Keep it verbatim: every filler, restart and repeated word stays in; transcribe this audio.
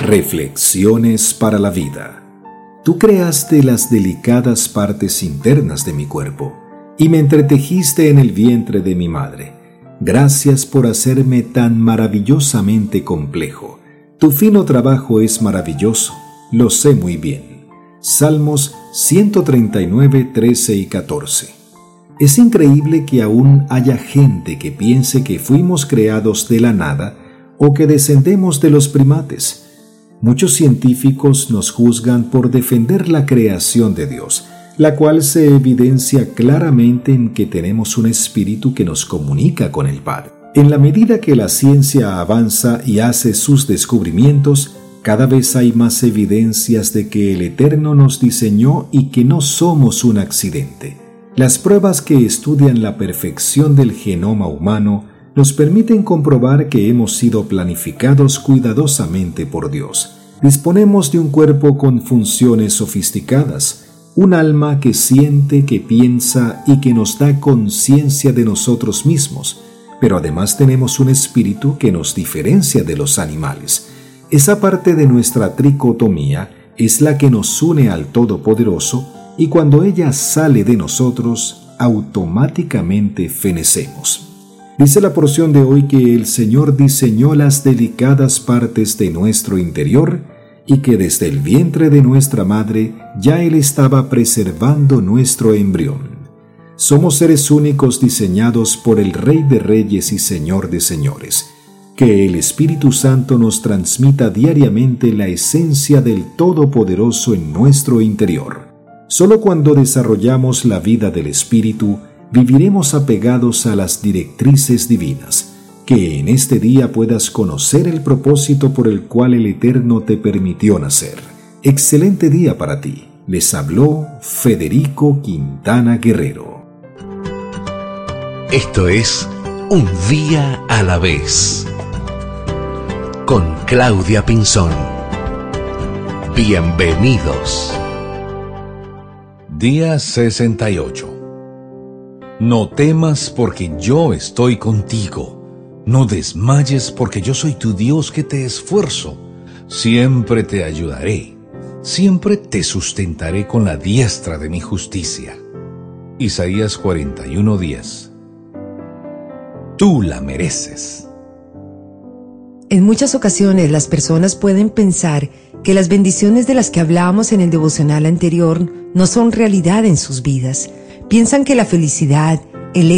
Reflexiones para la vida. Tú creaste las delicadas partes internas de mi cuerpo y me entretejiste en el vientre de mi madre. Gracias por hacerme tan maravillosamente complejo. Tu fino trabajo es maravilloso, lo sé muy bien. Salmos ciento treinta y nueve, trece y catorce. Es increíble que aún haya gente que piense que fuimos creados de la nada o que descendemos de los primates. Muchos científicos nos juzgan por defender la creación de Dios, la cual se evidencia claramente en que tenemos un espíritu que nos comunica con el Padre. En la medida que la ciencia avanza y hace sus descubrimientos, cada vez hay más evidencias de que el Eterno nos diseñó y que no somos un accidente. Las pruebas que estudian la perfección del genoma humano nos permiten comprobar que hemos sido planificados cuidadosamente por Dios. Disponemos de un cuerpo con funciones sofisticadas, un alma que siente, que piensa y que nos da conciencia de nosotros mismos, pero además tenemos un espíritu que nos diferencia de los animales. Esa parte de nuestra tricotomía es la que nos une al Todopoderoso y cuando ella sale de nosotros, automáticamente fenecemos. Dice la porción de hoy que el Señor diseñó las delicadas partes de nuestro interior y que desde el vientre de nuestra madre ya Él estaba preservando nuestro embrión. Somos seres únicos diseñados por el Rey de Reyes y Señor de Señores. Que el Espíritu Santo nos transmita diariamente la esencia del Todopoderoso en nuestro interior. Solo cuando desarrollamos la vida del Espíritu, viviremos apegados a las directrices divinas. Que en este día puedas conocer el propósito por el cual el Eterno te permitió nacer. Excelente día para ti. Les habló Federico Quintana Guerrero. Esto es Un Día a la Vez, con Claudia Pinzón. Bienvenidos. Día sesenta y ocho. No temas porque yo estoy contigo. No desmayes porque yo soy tu Dios que te esfuerzo. Siempre te ayudaré. Siempre te sustentaré con la diestra de mi justicia. Isaías cuarenta y uno, diez. Tú la mereces. En muchas ocasiones las personas pueden pensar que las bendiciones de las que hablábamos en el devocional anterior no son realidad en sus vidas. Piensan que la felicidad,